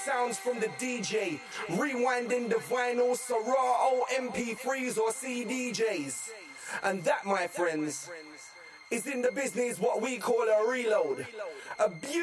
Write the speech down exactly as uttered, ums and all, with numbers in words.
Sounds from the D J, rewinding the vinyl, Serato, M P threes or C D Js. And that, my friends, is in the business what we call a reload. A beautiful